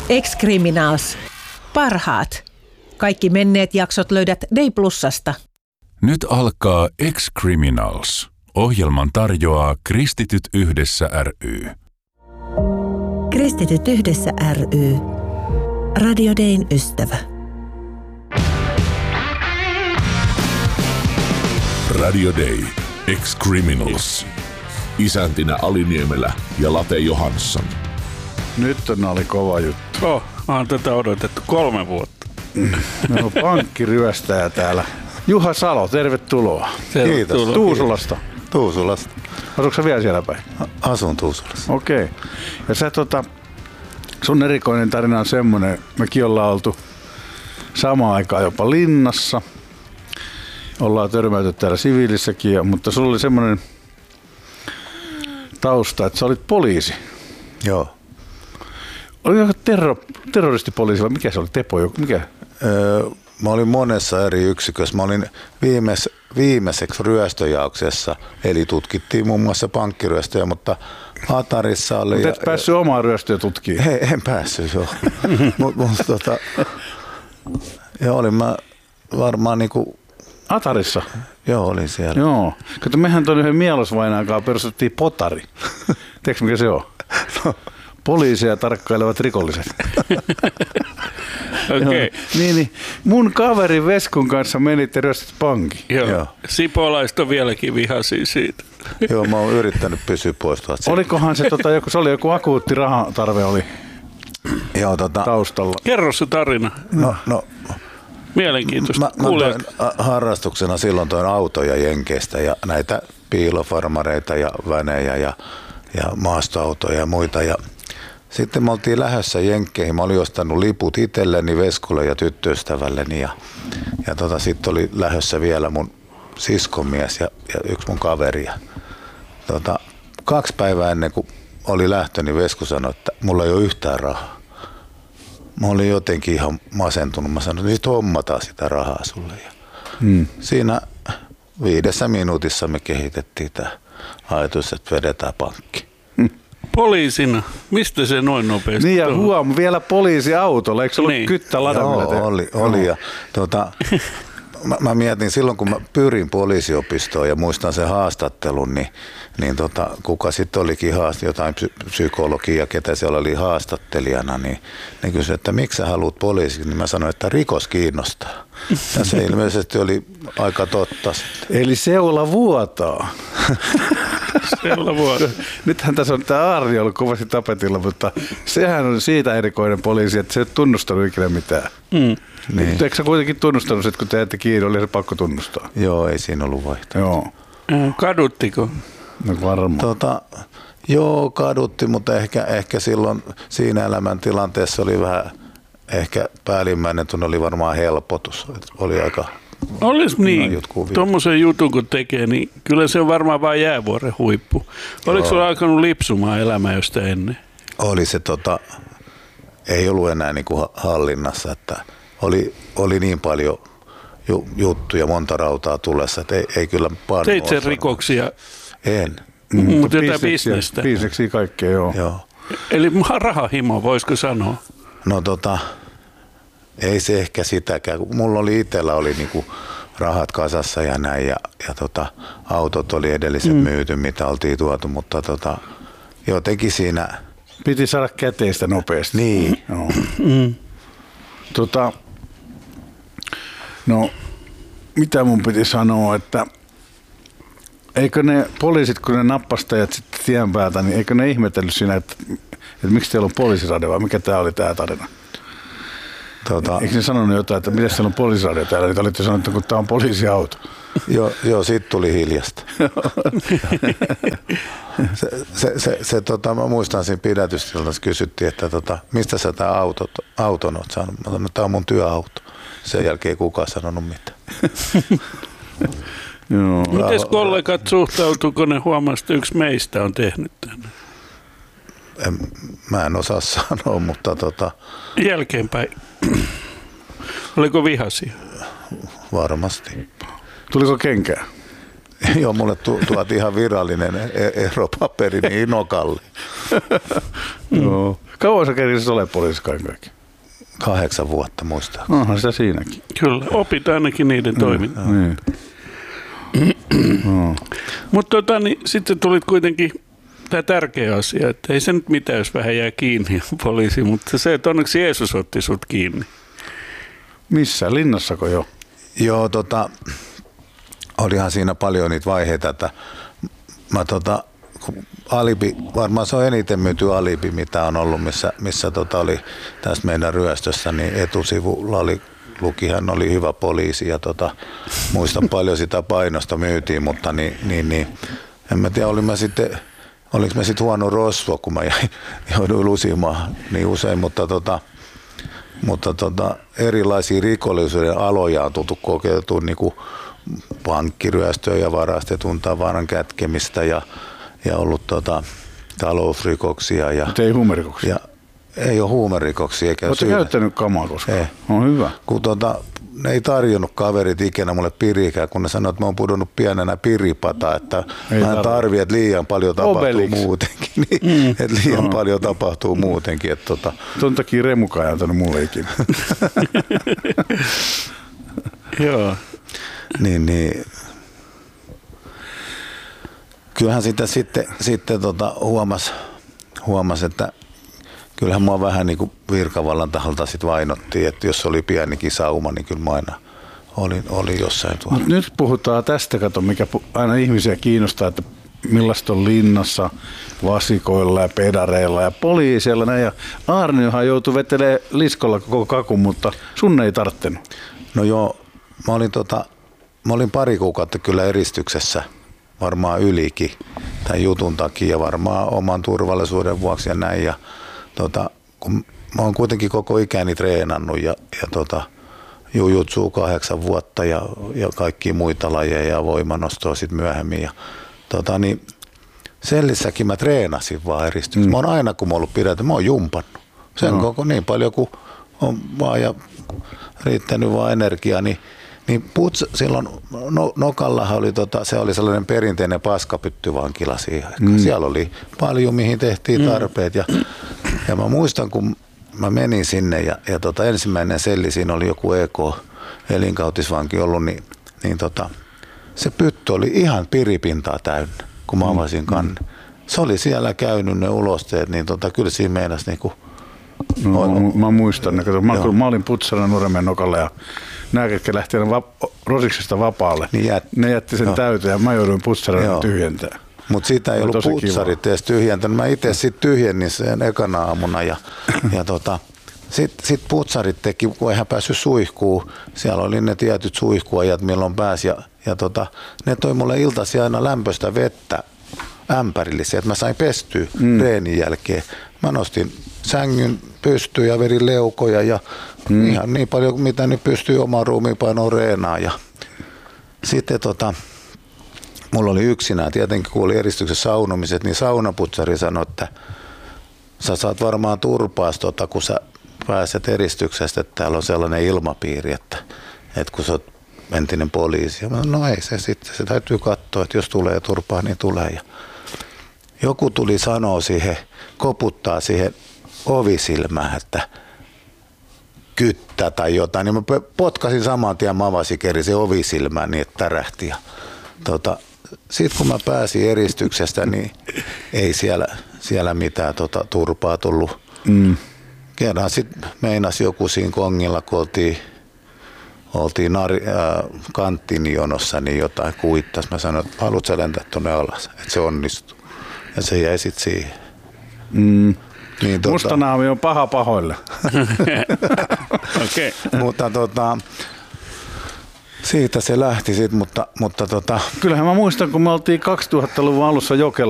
Ex-Criminals. Parhaat. Kaikki menneet jaksot löydät Day Plusasta. Nyt alkaa Ex-Criminals. Ohjelman tarjoaa Kristityt yhdessä ry. Kristityt yhdessä ry. Radio Dayn ystävä. Radio Day. Ex-Criminals. Isäntinä Aliniemelä ja Late Johansson. Nyt oli kova juttu. On tätä odotettu 3 vuotta. No, pankkiryöstäjä täällä. Juha Salo, tervetuloa. Kiitos. Tuusulasta. Tuusulasta. Asuuko sä vielä siellä päin? Asun Tuusulassa. Okei. Ja sä sun erikoinen tarina on semmonen, mekin ollaan oltu samaan aikaan jopa linnassa. Ollaan törmäyty täällä siviilissäkin, mutta sulla oli semmoinen tausta, että sä olit poliisi. Joo. Oli joku terroristipoliisi vai mikä se oli? Tepo joku? Mikä? Mä olin monessa eri yksikössä. Mä olin viimeiseksi ryöstöjauksessa, eli tutkittiin muun muassa pankkiryöstöjä, mutta Atarissa oli... Mutta et päässyt omaa ryöstöä tutkimaan? En päässyt, joo. Joo, olin mä varmaan niinku... Atarissa? Joo, olin siellä. Joo. Kato, mehän tuon yhden Mielosvainaakaan perustettiin Potari. Tiedätkö mikä se on? No. Poliisia tarkkailevat rikolliset. Okei. Niin, mun kaveri Veskun kanssa menitte ryöstit pankin. Joo. Sipolaiset on vieläkin vihaisia siitä. Joo, mä oon yrittänyt pysyä poistua. Olikohan se, se oli joku akuutti rahatarve oli taustalla. Kerro se tarina. No. Mielenkiintoista. Mä toin harrastuksena silloin toin autoja Jenkeistä ja näitä piilofarmareita ja vänejä ja maastoautoja ja muita. Ja sitten me oltiin lähdössä Jenkkeihin. Mä olin ostanut liput itselleni, Veskulle ja tyttöystävälleni. Ja sitten oli lähdössä vielä mun siskomies ja yksi mun kaveri. Ja 2 päivää ennen kuin oli lähtö, niin Vesku sanoi, että mulla ei ole yhtään rahaa. Mä olin jotenkin ihan masentunut. Mä sanoin, että nyt hommataan sitä rahaa sulle. Ja siinä 5 minuutissa me kehitettiin tämä ajatus, että vedetään pankki. Poliisina? Mistä se noin nopeasti? Niin ja vielä poliisiautolla. Eikö se ollut kyttä ladalla? Joo, oli. Ja, mä mietin silloin, kun mä pyrin poliisiopistoon ja muistan sen haastattelun, niin kuka sitten olikin jotain psykologia, ketä siellä oli haastattelijana, niin ne kysyi, että miksi sä haluat poliisiksi, niin mä sanoin, että rikos kiinnostaa. Ja se ilmeisesti oli aika totta sitten. Eli seula vuotaa. Seula vuotaa. Nythän tässä on tämä Aarni ollut kovasti tapetilla, mutta sehän on siitä erikoinen poliisi, että se ei ole tunnustanut ikinä mitään. Niin. Eikö sä kuitenkin tunnustanut, että kun te ette kiinni, oli se pakko tunnustaa? Joo, ei siinä ollut vaihtoehto. Joo. Kaduttiko? No varmaan. Joo, kadutti, mutta ehkä silloin siinä elämäntilanteessa oli vähän, ehkä päällimmäinen tunne oli varmaan helpotus. Oli aika... Olisi niin, tuommoisen jutun kun tekee, niin kyllä se on varmaan vain jäävuoren huippu. Oliko sulla alkanut lipsumaan elämä josta ennen? Oli se ei ollut enää niin kuin hallinnassa, että oli niin paljon juttuja, monta rautaa tulessa, että ei kyllä paljon. Teit sen rikoksia? En. Mutta jotain bisnestä? Bisneksiä kaikkea, joo. Eli rahahimo, voisiko sanoa? No ei se ehkä sitäkään. Mulla oli itsellä niinku rahat kasassa ja näin ja autot oli edellisen myyty, mitä oltiin tuotu, mutta jotenkin siinä... Piti saada käteistä nopeasti. Niin. Joo. No, mitä mun piti sanoa, että eikö ne poliisit, kun ne nappastajat sitten tien päältä, niin eikö ne ihmetellyt siinä, että miksi teillä on poliisiradio vai mikä tää oli tää tarina? Eikö ne sanonut jotain, että miten siellä on poliisiradio täällä? Niin olitte sanonut, että kun tää on poliisiauto. Joo, siitä tuli hiljasta. Mä muistan siinä pidätystilassa, kysyttiin, että mistä sä tää auton oot saanut? Mä sanoin, että tää on mun työauto. Sen jälkeen ei kukaan sanonut mitään. Mites kollegat suhtautuuko ne huomasi, että yksi meistä on tehnyt tänne? Mä en osaa sanoa, mutta jälkeenpäin. Oliko vihaisia? Varmasti. Tuliko kenkää? Joo, mulle tuotiin ihan virallinen eropaperi niin Nokalle. Joo. Kauan sä kerkisit ole poliisissa kaikki? 8 vuotta muistaa. Onhan sitä siinäkin. Kyllä, opit ainakin niiden toimintaa. Niin. Mutta niin, sitten tulit kuitenkin tämä tärkeä asia, että ei se nyt mitään, jos vähän jää kiinni poliisi, mutta se, että onneksi Jeesus otti sut kiinni. Missä? Linnassako jo? Joo, olihan siinä paljon niitä vaiheita, että mä alibi, varmaan se on eniten myyty alibi, mitä on ollut, missä oli tästä meidän ryöstössä, niin etusivulla lukihan oli hyvä poliisi ja muistan paljon sitä painosta myytiin, mutta niin en mä tiedä, oliko mä sitten huono rosvo, kun mä jouduin lusimaan niin usein, mutta erilaisia rikollisuuden aloja on tultu kokeiltua, niin kuin pankkiryöstöä ja varastetun tavaran kätkemistä ja ollut talousrikoksia. Mutta ei huumerikoksia? Ei ole huumerikoksia. Oletko käyttänyt kamaa koskaan? Ei. On hyvä. Kun ne ei tarjonnut kaverit ikinä mulle pirikää, kun ne sanoi, että mä oon pudonnut pienenä piripata, että mä en tarvitse, että liian paljon tapahtuu muutenkin. Että liian paljon tapahtuu muutenkin. Ton takia Remuka ei antanut mulle ikinä. Joo. Niin. Kyllähän sitä sitten huomasi, että kyllähän mua vähän niin kuin virkavallan taholta sit vainottiin, että jos oli pienikin sauma, niin kyllä mä aina olin jossain tuolla. Mut nyt puhutaan tästä, kato, mikä aina ihmisiä kiinnostaa, että millaista on linnassa vasikoilla ja pedareilla ja poliisilla. Ja Aarniohan joutui vetelemään liskolla koko kakun, mutta sun ei tarttenut. No joo, mä olin 2 kuukautta kyllä eristyksessä, varmaan ylikin tämän jutun takia ja varmaan oman turvallisuuden vuoksi ja näin. Ja kun mä oon kuitenkin koko ikäni treenannut ja jujutsu 8 vuotta ja kaikkia muita lajeja ja voimanostoa sitten myöhemmin. Ja, niin sellissäkin mä treenasin vaan eristyksessä. Mä oon aina, kun mä oon ollut pidätä, mä oon jumpannut. Sen koko niin paljon kuin on vaan ja riittänyt vaan energiaa, niin silloin Nokallahan oli, se oli sellainen perinteinen paskapyttyvankila siihen. Siellä oli paljon, mihin tehtiin tarpeet. Ja mä muistan, kun mä menin sinne ja ensimmäinen selli, siinä oli joku elinkautisvanki ollut, niin se pytty oli ihan piripintaa täynnä, kun mä avasin kannen. Se oli siellä käynyt ne ulosteet, niin kyllä siinä meinasi niinku... Mä muistan, mä olin putsarina Nuremen Nokalla ja nämä, ketkä lähtivät Rosiksesta vapaalle, ne jätti sen täyteen ja mä jouduin putsarina tyhjentämään. Mutta siitä ei ollut putsarit edes tyhjentänyt. Mä itse sitten tyhjennin sen ekana aamuna ja sitten putsarit teki, kun eihän päässyt suihkuun. Siellä oli ne tietyt suihkuajat, milloin pääsi ja ne toi mulle iltaisin aina lämpöistä vettä ämpärillisiä, että mä sain pestyä reenin jälkeen. Mä nostin sängyn pystyyn ja verin leukoja ja ihan niin paljon, mitä nyt pystyy omaan ruumiinpainoon reenaan. Ja sitten mulla oli yksinään, tietenkin kun oli eristyksessä saunomiset, niin saunaputsari sanoi, että sä saat varmaan turpaas, kun sä pääset eristyksestä, että täällä on sellainen ilmapiiri, että kun sä oot entinen poliisi. No ei se sitten, se täytyy katsoa, että jos tulee turpaa, niin tulee. Ja joku tuli sanoa siihen, koputtaa siihen ovisilmään, että kyttä tai jotain, niin mä potkasin saman tien, mä avasin se ovisilmään niin, että tärähti. Ja sitten kun mä pääsin eristyksestä, niin ei siellä mitään turpaa tullut. Kerran sitten meinasi joku siinä kongilla, kun oltiin kanttinjonossa, niin jotain kuittas. Mä sanoin, että haluatko sä lentää tuonne alas, että se onnistuu. Ja se jäi sitten siihen. Niin, Mustanaami on paha pahoille. Okay. Mutta siitä se lähti sitten, mutta Kyllähän mä muistan, kun me oltiin 2000-luvun alussa Jokela